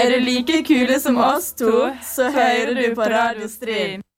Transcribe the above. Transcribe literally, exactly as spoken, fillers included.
Er du like kule som oss to, så hører du på Radio Stryn.